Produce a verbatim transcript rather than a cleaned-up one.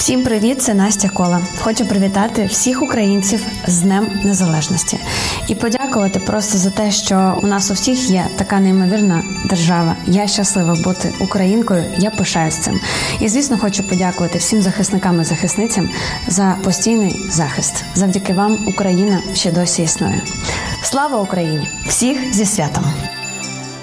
Всім привіт, це Настя Кола. Хочу привітати всіх українців з Днем Незалежності. І подякувати просто за те, що у нас у всіх є така неймовірна держава. Я щаслива бути українкою, я пишаюсь цим. І, звісно, хочу подякувати всім захисникам і захисницям за постійний захист. Завдяки вам Україна ще досі існує. Слава Україні! Всіх зі святом!